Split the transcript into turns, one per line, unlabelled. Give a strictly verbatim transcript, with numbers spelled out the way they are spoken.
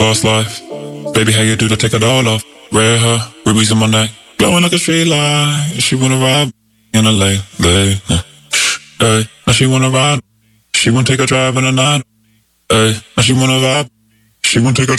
Lost life. Baby, how you do to take it all off? Red hair, rubies in my neck, glowing like a street light. She wanna ride in a late, late. Hey, now she wanna ride. She wanna take a drive in the night. Hey, now she wanna vibe. She wanna take a